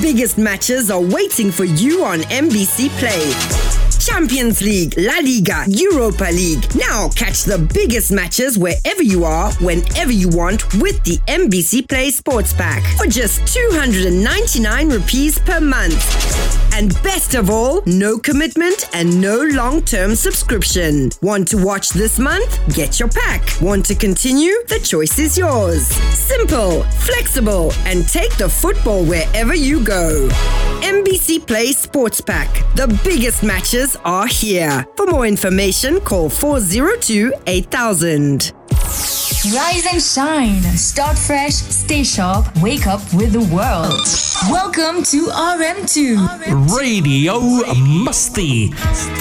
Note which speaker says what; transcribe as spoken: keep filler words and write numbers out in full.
Speaker 1: biggest matches are waiting for you on M B C Play. Champions League, La Liga, Europa League. Now catch the biggest matches wherever you are, whenever you want with the M B C Play Sports Pack for just two hundred ninety-nine rupees per month. And best of all, no commitment and no long-term subscription. Want to watch this month? Get your pack. Want to continue? The choice is yours. Simple, flexible, and take the football wherever you go. M B C Play Sports Pack. The biggest matches are here. For more information, call four zero two eight thousand.
Speaker 2: Rise and shine. Start fresh, stay sharp, wake up with the world. Welcome to R M two
Speaker 3: Radio Musti.